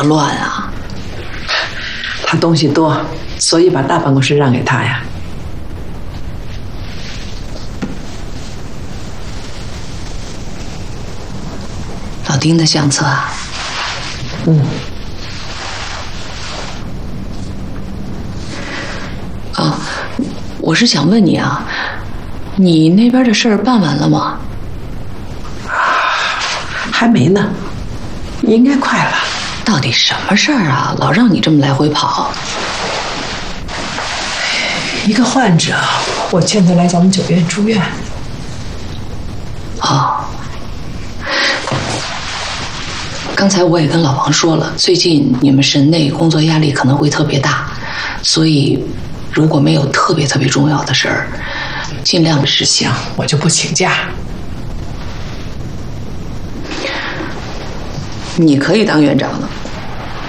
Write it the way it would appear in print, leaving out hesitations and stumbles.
的乱啊。 他东西多，所以把大办公室让给他呀。 老丁的相册啊。 嗯。 啊，我是想问你啊，你那边的事儿办完了吗？ 还没呢，应该快了。 到底什么事儿啊？老让你这么来回跑。 一个患者，我劝他来咱们9院住院。 哦。刚才我也跟老王说了，最近你们神内工作压力可能会特别大，所以如果没有特别重要的事儿，尽量实行。 我就不请假。 你可以当院长了。